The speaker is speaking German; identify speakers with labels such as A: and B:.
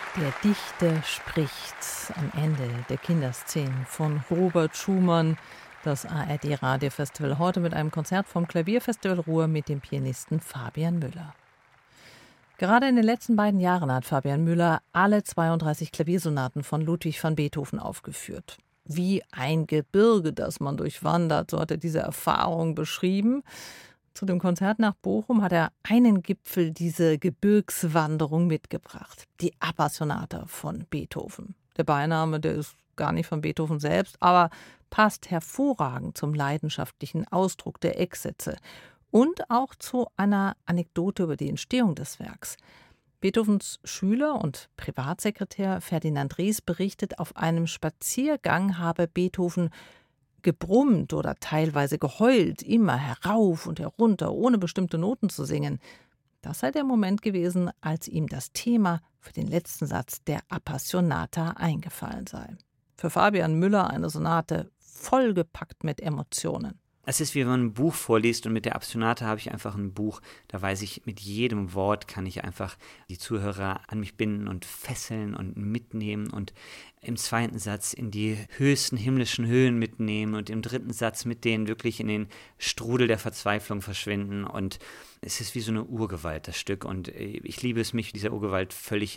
A: Der Dichter spricht am Ende der Kinderszenen von Robert Schumann. Das ARD-Radiofestival heute mit einem Konzert vom Klavierfestival Ruhr mit dem Pianisten Fabian Müller. Gerade in den letzten beiden Jahren hat Fabian Müller alle 32 Klaviersonaten von Ludwig van Beethoven aufgeführt. Wie ein Gebirge, das man durchwandert, so hat er diese Erfahrung beschrieben. Zu dem Konzert nach Bochum hat er einen Gipfel dieser Gebirgswanderung mitgebracht. Die ABBA-Sonate von Beethoven. Der Beiname, der ist gar nicht von Beethoven selbst, aber passt hervorragend zum leidenschaftlichen Ausdruck der Ecksätze und auch zu einer Anekdote über die Entstehung des Werks. Beethovens Schüler und Privatsekretär Ferdinand Ries berichtet, auf einem Spaziergang habe Beethoven gebrummt oder teilweise geheult, immer herauf und herunter, ohne bestimmte Noten zu singen. Das sei der Moment gewesen, als ihm das Thema für den letzten Satz der Appassionata eingefallen sei. Für Fabian Müller eine Sonate vollgepackt mit Emotionen.
B: Es ist wie wenn man ein Buch vorliest, und mit der Appassionata habe ich einfach ein Buch, da weiß ich, mit jedem Wort kann ich einfach die Zuhörer an mich binden und fesseln und mitnehmen und im zweiten Satz in die höchsten himmlischen Höhen mitnehmen und im dritten Satz mit denen wirklich in den Strudel der Verzweiflung verschwinden, und es ist wie so eine Urgewalt, das Stück, und ich liebe es, mich dieser Urgewalt völlig